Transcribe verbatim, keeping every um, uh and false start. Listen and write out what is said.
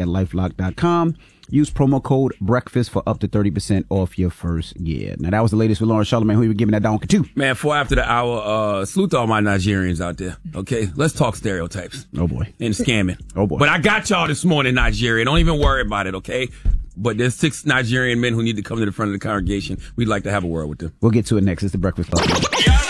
at lifelock dot com. Use promo code BREAKFAST for up to thirty percent off your first year. Now, that was the latest with Lawrence Charlemagne. Who you giving that donkey to? Man, for after the hour, uh, salute to all my Nigerians out there. Okay, let's talk stereotypes. Oh, boy. And scamming. Oh, boy. But I got y'all this morning, Nigeria. Don't even worry about it, okay? But there's six Nigerian men who need to come to the front of the congregation. We'd like to have a word with them. We'll get to it next. It's the Breakfast Club.